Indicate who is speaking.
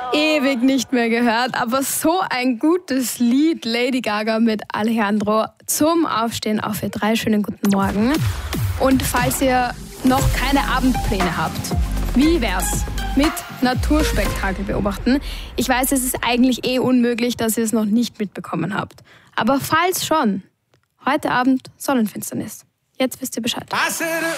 Speaker 1: ewig nicht mehr gehört, aber so ein gutes Lied, Lady Gaga mit Alejandro zum Aufstehen auf für 3. Schönen guten Morgen. Und falls ihr noch keine Abendpläne habt, wie wär's mit Naturspektakel beobachten? Ich weiß, es ist eigentlich unmöglich, dass ihr es noch nicht mitbekommen habt. Aber falls schon, heute Abend Sonnenfinsternis. Jetzt wisst ihr Bescheid.